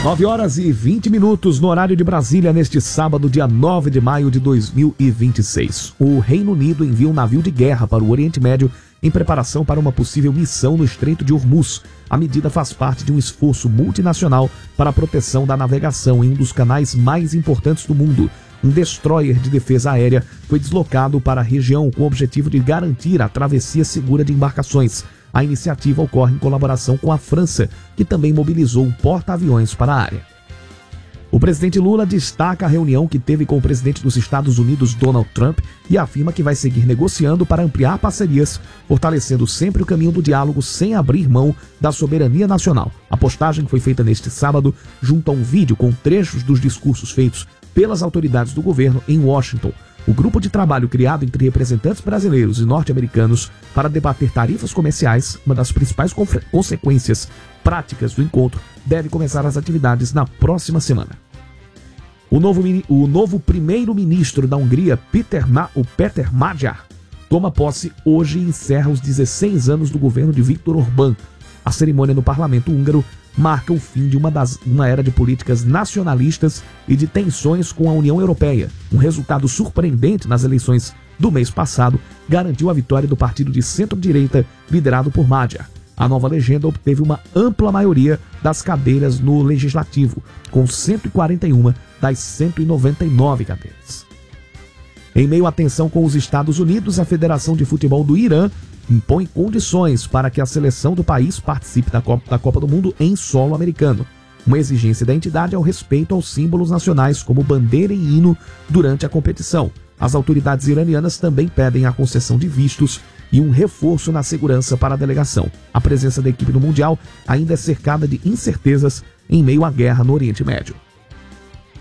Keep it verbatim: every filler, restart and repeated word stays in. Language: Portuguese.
nove horas e vinte minutos no horário de Brasília, neste sábado, dia nove de maio de dois mil e vinte e seis. O Reino Unido envia um navio de guerra para o Oriente Médio em preparação para uma possível missão no Estreito de Hormuz. A medida faz parte de um esforço multinacional para a proteção da navegação em um dos canais mais importantes do mundo. Um destroyer de defesa aérea foi deslocado para a região com o objetivo de garantir a travessia segura de embarcações. A iniciativa ocorre em colaboração com a França, que também mobilizou um porta-aviões para a área. O presidente Lula destaca a reunião que teve com o presidente dos Estados Unidos, Donald Trump, e afirma que vai seguir negociando para ampliar parcerias, fortalecendo sempre o caminho do diálogo sem abrir mão da soberania nacional. A postagem foi feita neste sábado junto a um vídeo com trechos dos discursos feitos pelas autoridades do governo em Washington. O grupo de trabalho criado entre representantes brasileiros e norte-americanos para debater tarifas comerciais, uma das principais consequências práticas do encontro, deve começar as atividades na próxima semana. O novo, o novo primeiro-ministro da Hungria, Peter, Ma, o Peter Magyar, toma posse hoje e encerra os dezesseis anos do governo de Viktor Orbán. A cerimônia no parlamento húngaro marca o fim de uma, das, uma era de políticas nacionalistas e de tensões com a União Europeia. Um resultado surpreendente nas eleições do mês passado garantiu a vitória do partido de centro-direita liderado por Magyar. A nova legenda obteve uma ampla maioria das cadeiras no Legislativo, com cento e quarenta e uma das cento e noventa e nove cadeiras. Em meio à tensão com os Estados Unidos, a Federação de Futebol do Irã impõe condições para que a seleção do país participe da Copa, da Copa do Mundo em solo americano. Uma exigência da entidade é o respeito aos símbolos nacionais, como bandeira e hino, durante a competição. As autoridades iranianas também pedem a concessão de vistos e um reforço na segurança para a delegação. A presença da equipe no Mundial ainda é cercada de incertezas em meio à guerra no Oriente Médio.